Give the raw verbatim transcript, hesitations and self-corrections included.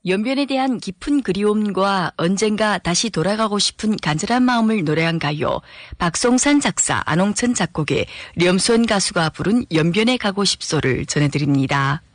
연변에 대한 깊은 그리움과 언젠가 다시 돌아가고 싶은 간절한 마음을 노래한 가요. 박송산 작사, 안홍천 작곡의 염수원 가수가 부른 연변에 가고 싶소를 전해드립니다.